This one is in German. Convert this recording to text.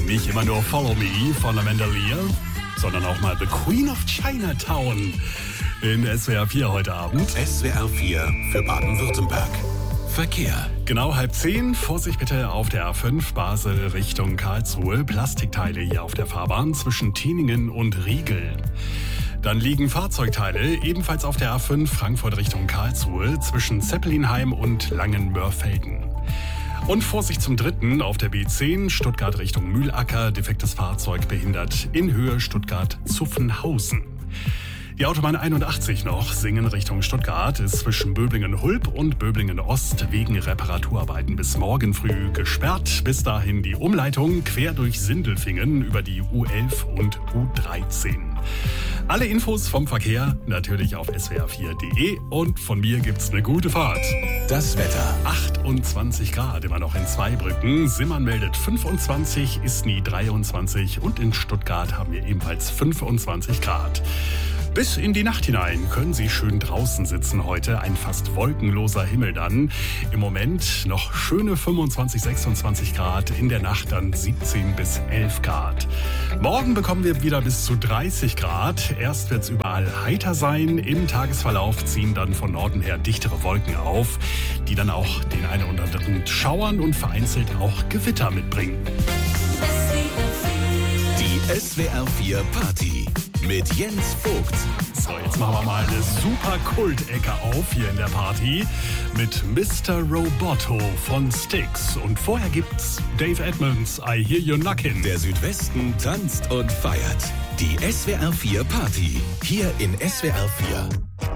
Nicht immer nur Follow Me von Amanda Lear, sondern auch mal The Queen of Chinatown in SWR 4 heute Abend. SWR 4 für Baden-Württemberg. Verkehr. Genau 9:30. Vorsicht bitte auf der A5 Basel Richtung Karlsruhe. Plastikteile hier auf der Fahrbahn zwischen Tieningen und Riegel. Dann liegen Fahrzeugteile ebenfalls auf der A5 Frankfurt Richtung Karlsruhe zwischen Zeppelinheim und Langenmörfelden. Und Vorsicht zum dritten auf der B10 Stuttgart Richtung Mühlacker. Defektes Fahrzeug behindert in Höhe Stuttgart-Zuffenhausen. Die Autobahn 81 noch, Singen Richtung Stuttgart, ist zwischen Böblingen-Hulb und Böblingen-Ost wegen Reparaturarbeiten bis morgen früh gesperrt. Bis dahin die Umleitung quer durch Sindelfingen über die U11 und U13. Alle Infos vom Verkehr natürlich auf swr4.de und von mir gibt's eine gute Fahrt. Das Wetter. 28 Grad immer noch in Zweibrücken. Simmern meldet 25, Isny 23 und in Stuttgart haben wir ebenfalls 25 Grad. Bis in die Nacht hinein können Sie schön draußen sitzen heute. Ein fast wolkenloser Himmel dann. Im Moment noch schöne 25, 26 Grad. In der Nacht dann 17 bis 11 Grad. Morgen bekommen wir wieder bis zu 30 Grad. Erst wird es überall heiter sein. Im Tagesverlauf ziehen dann von Norden her dichtere Wolken auf, die dann auch den einen oder anderen schauern und vereinzelt auch Gewitter mitbringen. Die SWR 4 Party mit Jens Vogt. So, jetzt machen wir mal eine super Kultecke auf hier in der Party mit Mr. Roboto von Styx. Und vorher gibt's Dave Edmunds, I Hear You Knockin'. Der Südwesten tanzt und feiert. Die SWR 4 Party hier in SWR 4.